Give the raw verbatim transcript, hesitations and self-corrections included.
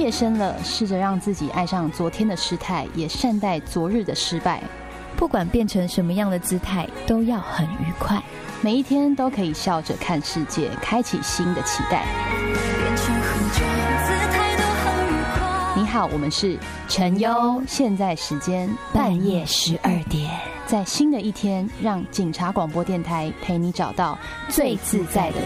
夜深了，试着让自己爱上昨天的失态，也善待昨日的失败。 不管变成什么样的姿态，都要很愉快。 每一天都可以笑着看世界，开启新的期待。 变成很久，姿态都很愉快。 你好，我们是陈优，现在时间半夜十二点， 在新的一天，让警察广播电台陪你找到最自在的